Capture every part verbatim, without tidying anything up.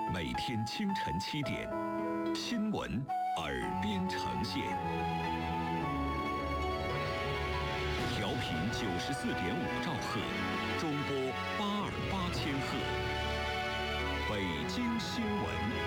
每天清晨七点，新闻耳边呈现。调频九十四点五兆赫，中波八二八千赫。北京新闻。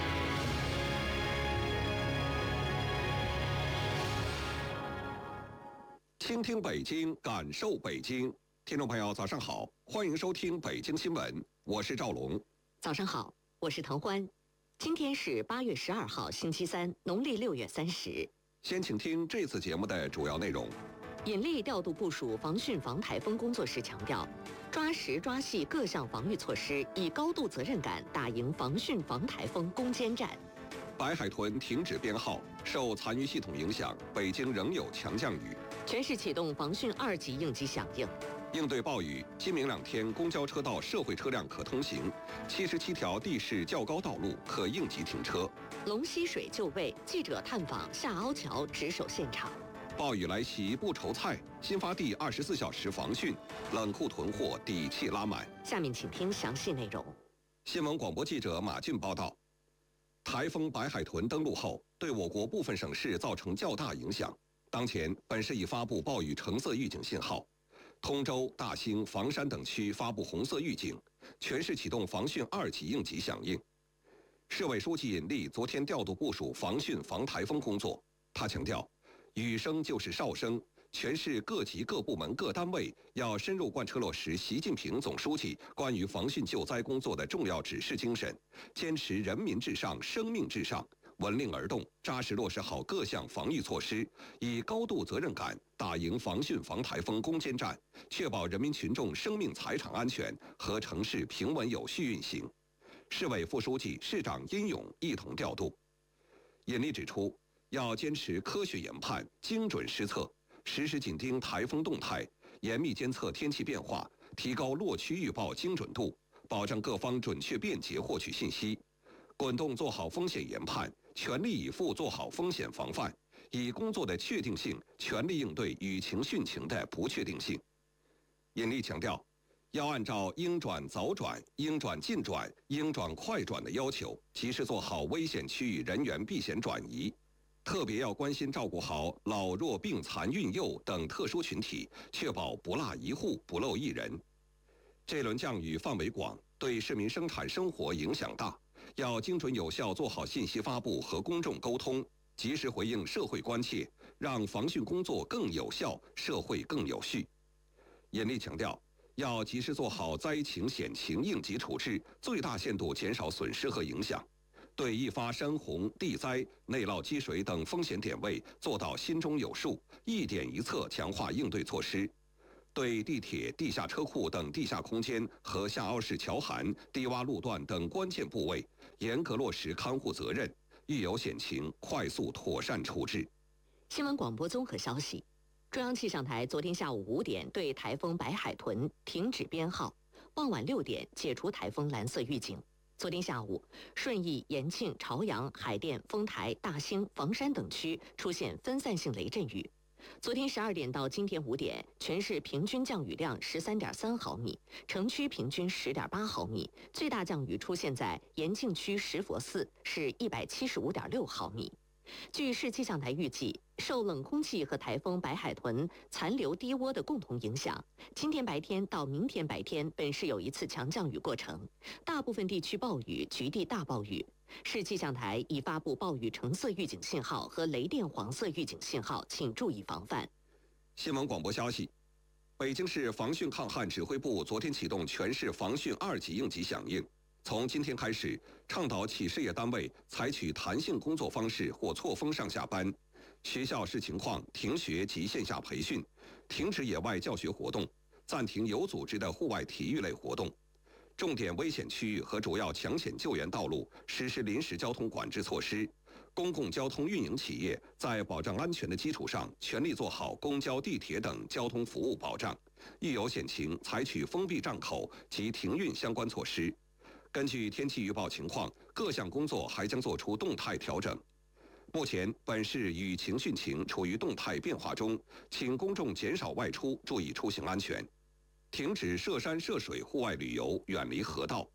倾听北京，感受北京。听众朋友，早上好，欢迎收听北京新闻，我是赵龙。 早上好，我是滕欢。今天是八月十二号，星期三，农历六月三十。 先请听这次节目的主要内容。 引力调度部署防汛防台风工作时强调，抓实抓细各项防御措施，以高度责任感打赢防汛防台风攻坚战。 白海豚停止编号，受残余系统影响，北京仍有强降雨。 全市启动防汛二级应急响应。 应对暴雨，今明两天公交车道社会车辆可通行，七十七条地势较高道路可应急停车。 龙溪水就位，记者探访下凹桥，值守现场。 暴雨来袭不愁菜，新发地二十四小时防汛，冷库囤货底气拉满。 下面请听详细内容。 新闻广播记者马俊报道，台风白海豚登陆后，对我国部分省市造成较大影响。当前，本市已发布暴雨橙色预警信号。通州、大兴、房山等区发布红色预警，全市启动防汛二级应急响应。市委书记尹力昨天调度部署防汛防台风工作。他强调，雨声就是哨声，全市各级各部门各单位要深入贯彻落实习近平总书记关于防汛救灾工作的重要指示精神，坚持人民至上、生命至上，闻令而动，扎实落实好各项防御措施，以高度责任感打赢防汛防台风攻坚战，确保人民群众生命财产安全和城市平稳有序运行。市委副书记、市长殷勇一同调度。尹力指出，要坚持科学研判、精准施策，实时紧盯台风动态，严密监测天气变化，提高落区预报精准度，保证各方准确便捷获取信息，滚动做好风险研判，全力以赴做好风险防范，以工作的确定性全力应对雨情汛情的不确定性。尹力强调，要按照应转早转、应转近转、应转快转的要求，及时做好危险区域人员避险转移，特别要关心照顾好老弱病残孕幼等特殊群体，确保不落一户不漏一人。这轮降雨范围广，对市民生产生活影响大，要精准有效做好信息发布和公众沟通，及时回应社会关切，让防汛工作更有效，社会更有序。尹力强调，要及时做好灾情险情应急处置，最大限度减少损失和影响，对易发山洪、地灾、内涝积水等风险点位做到心中有数，一点一策强化应对措施。对地铁、地下车库等地下空间和下凹式桥涵、低洼路段等关键部位，严格落实看护责任，遇有险情快速妥善处置。 新闻广播综合消息，中央气象台昨天下午五点对台风白海豚停止编号，傍晚六点解除台风蓝色预警。昨天下午，顺义、延庆、朝阳、海淀、丰台、大兴、房山等区出现分散性雷阵雨。昨天十二点到今天五点，全市平均降雨量十三点三毫米，城区平均十点八毫米，最大降雨出现在延庆区石佛寺，是一百七十五点六毫米。据市气象台预计，受冷空气和台风白海豚残留低涡的共同影响，今天白天到明天白天，本市有一次强降雨过程，大部分地区暴雨，局地大暴雨。市气象台已发布暴雨橙色预警信号和雷电黄色预警信号，请注意防范。 新闻广播消息，北京市防汛抗旱指挥部昨天启动全市防汛二级应急响应。从今天开始，倡导企事业单位采取弹性工作方式或错峰上下班，学校视情况停学及线下培训，停止野外教学活动，暂停有组织的户外体育类活动。重点危险区域和主要抢险救援道路实施临时交通管制措施。公共交通运营企业在保障安全的基础上，全力做好公交、地铁等交通服务保障，遇有险情采取封闭站口及停运相关措施。根据天气预报情况，各项工作还将做出动态调整。目前，本市雨情汛情处于动态变化中，请公众减少外出，注意出行安全。停止涉山涉水户外旅游，远离河道。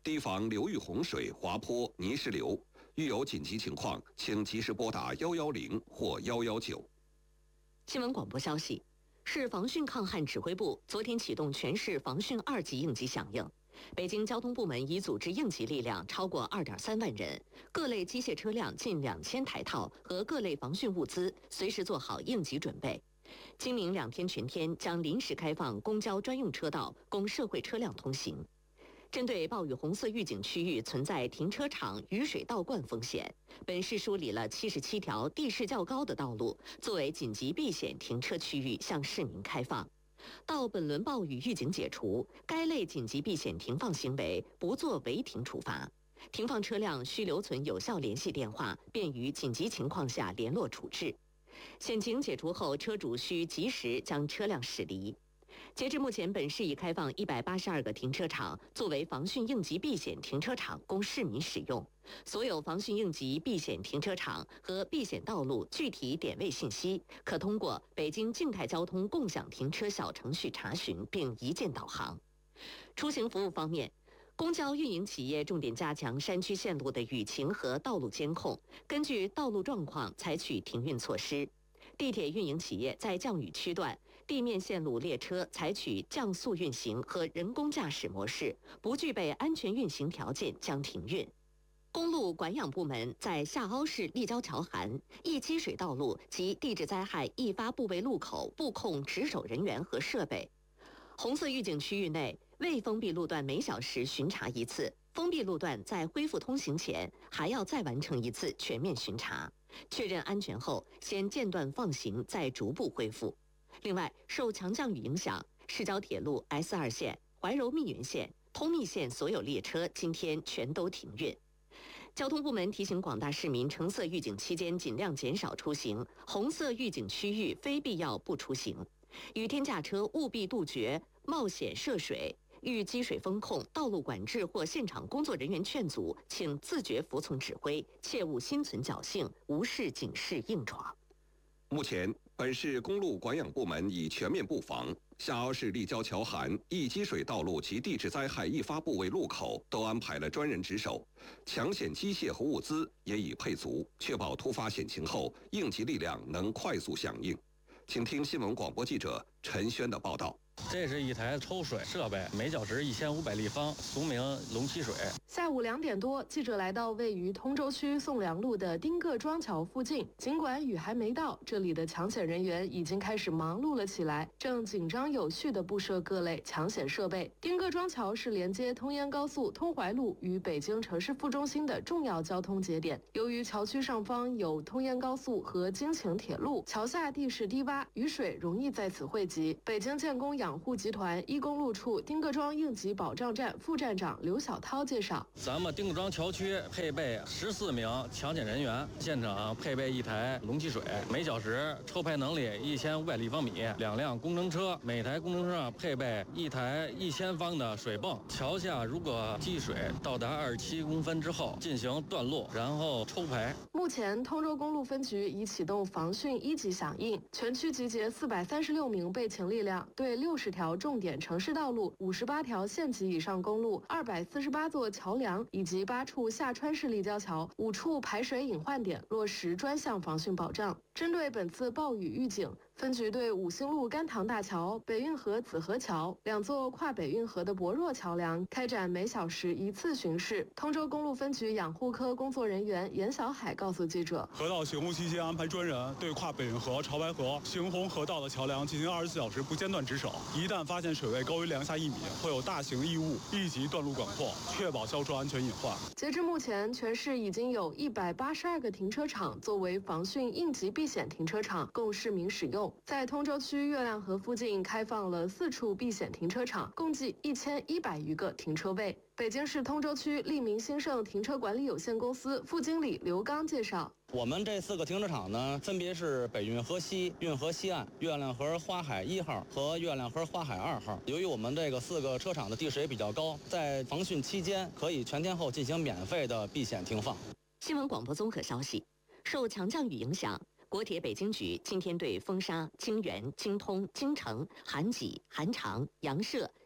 提防流域洪水、滑坡、泥石流。遇有紧急情况，请及时拨打幺幺零或幺幺九。 新闻广播消息：市防汛抗旱指挥部昨天启动全市防汛二级应急响应。北京交通部门已组织应急力量超过二点三万人，各类机械车辆近两千台套和各类防汛物资，随时做好应急准备。今明两天全天将临时开放公交专用车道，供社会车辆通行。针对暴雨红色预警区域存在停车场雨水倒灌风险，本市梳理了七十七条地势较高的道路，作为紧急避险停车区域向市民开放。到本轮暴雨预警解除，该类紧急避险停放行为不做违停处罚。停放车辆需留存有效联系电话，便于紧急情况下联络处置。险情解除后，车主需及时将车辆驶离。截至目前，本市已开放一百八十二个停车场作为防汛应急避险停车场供市民使用。所有防汛应急避险停车场和避险道路具体点位信息，可通过北京静态交通共享停车小程序查询并一键导航。出行服务方面，公交运营企业重点加强山区线路的雨情和道路监控，根据道路状况采取停运措施。地铁运营企业在降雨区段地面线路列车采取降速运行和人工驾驶模式，不具备安全运行条件将停运。公路管养部门在下凹市立交桥涵、易积水道路及地质灾害易发部位路口布控值守人员和设备。红色预警区域内未封闭路段每小时巡查一次，封闭路段在恢复通行前还要再完成一次全面巡查，确认安全后先间断放行，再逐步恢复。另外，受强降雨影响，市郊铁路 S 二线、怀柔密云线、通密线所有列车今天全都停运。交通部门提醒广大市民，橙色预警期间尽量减少出行，红色预警区域非必要不出行。雨天驾车务必杜绝冒险涉水，遇积水封控、道路管制或现场工作人员劝阻，请自觉服从指挥，切勿心存侥幸，无视警示硬闯。 目前，本市公路管养部门已全面布防，下凹市立交桥涵、易积水道路及地质灾害易发部位路口都安排了专人值守，抢险机械和物资也已配足，确保突发险情后应急力量能快速响应。请听新闻广播记者陈轩的报道。 这是一台抽水设备，每小时一千五百立方，俗名龙七水。 下午两点多，记者来到位于通州区宋良路的丁各庄桥附近。尽管雨还没到，这里的抢险人员已经开始忙碌了起来，正紧张有序地布设各类抢险设备。丁各庄桥是连接通燕高速通淮路与北京城市副中心的重要交通节点。由于桥区上方有通燕高速和京秦铁路，桥下地势低洼，雨水容易在此汇集。北京建工养护集团一公路处丁各庄应急保障站副站长刘小涛介绍， 咱们丁各庄桥区配备十四名抢险人员，现场配备一台龙七水，每小时抽排能力一千五百立方米，两辆工程车，每台工程车上配备一台一千方的水泵。桥下如果积水到达二十七公分之后，进行断路，然后抽排。 目前，通州公路分局已启动防汛一级响应，全区集结四百三十六名备勤力量，对六十条重点城市道路、五十八条县级以上公路、二百四十八座桥梁以及八处下穿式立交桥、五处排水隐患点落实专项防汛保障。针对本次暴雨预警，分局对五星路甘塘大桥、北运河子河桥两座跨北运河的薄弱桥梁开展每小时一次巡视。通州公路分局养护科工作人员严小海告诉记者， 河道行洪期间安排专人对跨北运河、潮白河、行洪河道的桥梁进行二十四小时不间断值守，一旦发现水位高于梁下一米，会有大型异物立即断路管控，确保消除安全隐患。 截至目前，全市已经有一百八十二个停车场作为防汛应急避险停车场供市民使用。在通州区月亮河附近开放了四处避险停车场，共计一千一百余个停车位。北京市通州区利民兴盛停车管理有限公司副经理刘刚介绍， 我们这四个停车场呢，分别是北运河西、运河西岸、月亮河花海一号和月亮河花海二号。由于我们这个四个车场的地势也比较高，在防汛期间可以全天候进行免费的避险停放。 新闻广播综合消息，受强降雨影响，国铁北京局今天对风沙、京原、京通、京城、韩济、韩长、阳社、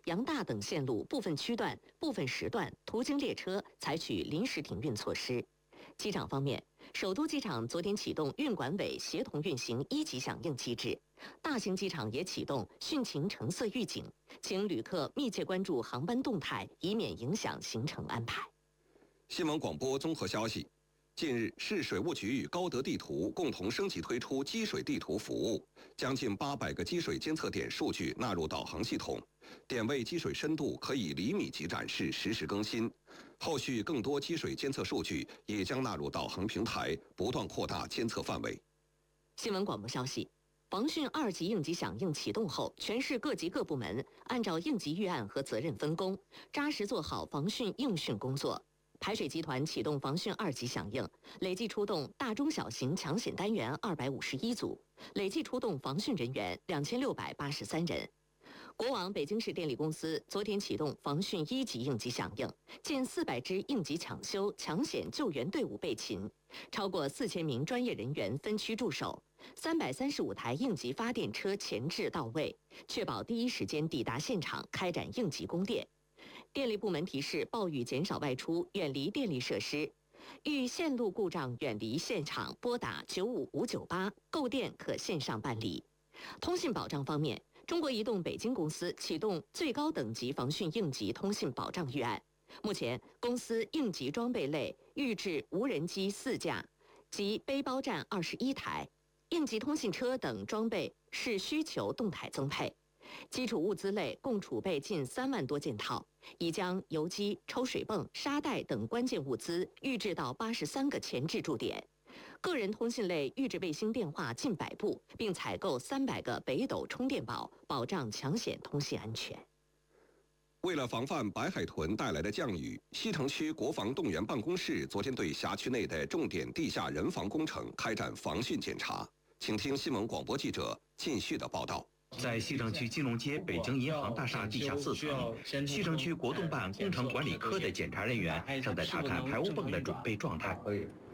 杨大等线路部分区段、部分时段途经列车采取临时停运措施。机场方面，首都机场昨天启动运管委协同运行一级响应机制，大型机场也启动汛情橙色预警，请旅客密切关注航班动态，以免影响行程安排。 新闻广播综合消息。近日，市水务局与高德地图共同升级推出积水地图服务，将近八百个积水监测点数据纳入导航系统，点位积水深度可以厘米级展示，实时更新。后续更多积水监测数据也将纳入导航平台，不断扩大监测范围。 新闻广播消息。防汛二级应急响应启动后，全市各级各部门按照应急预案和责任分工，扎实做好防汛应汛工作。排水集团启动防汛二级响应，累计出动大中小型抢险单元二百五十一组，累计出动防汛人员两千六百八十三人。国网北京市电力公司昨天启动防汛一级应急响应，近四百支应急抢修、抢险救援队伍备勤，超过四千名专业人员分区驻守，三百三十五台应急发电车前置到位，确保第一时间抵达现场开展应急供电。电力部门提示暴雨减少外出，远离电力设施。遇线路故障远离现场，拨打九五五九八，购电可线上办理。通信保障方面，中国移动北京公司启动最高等级防汛应急通信保障预案。目前，公司应急装备类预置无人机四架及背包站二十一台，应急通信车等装备视需求动态增配。基础物资类共储备近三万多件套，已将油机、抽水泵、沙袋等关键物资预置到八十三个前置驻点。个人通信类预置卫星电话近百部，并采购三百个北斗充电宝，保障抢险通信安全。 为了防范白海豚带来的降雨，西城区国防动员办公室昨天对辖区内的重点地下人防工程开展防汛检查。请听新闻广播记者靳旭的报道。 在西城区金融街北京银行大厦地下四层，西城区国动办工程管理科的检查人员正在查看排污泵的准备状态。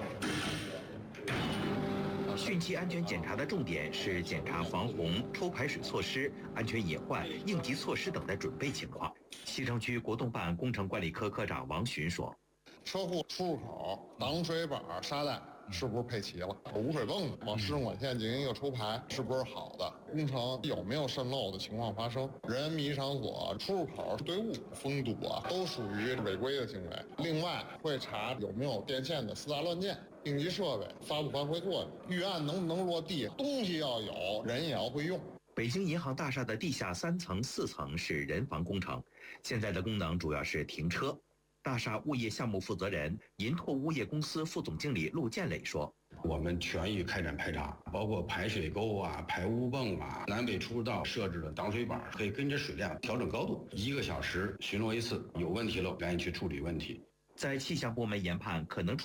汛期安全检查的重点是检查防洪、抽排水措施、安全隐患、应急措施等的准备情况。西城区国动办工程管理科科长王巡说：“ 车库出入口、挡水板、沙袋是不是配齐了？污水泵往市政管线进行一个抽排是不是好的？工程有没有渗漏的情况发生？人民场所出入口堆物、封堵啊，都属于违规的行为。另外会查有没有电线的私搭乱建。应急设备发不发挥作用，预案能不能落地，东西要有，人也要会用。” 北京银行大厦的地下三层、四层是人防工程，现在的功能主要是停车。大厦物业项目负责人、银拓物业公司副总经理陆建磊说：“ 我们全域开展排查，包括排水沟啊、排污泵啊、南北出入道设置的挡水板，可以跟着水量调整高度，一个小时巡逻一次，有问题了赶紧去处理问题。” 在气象部门研判可能出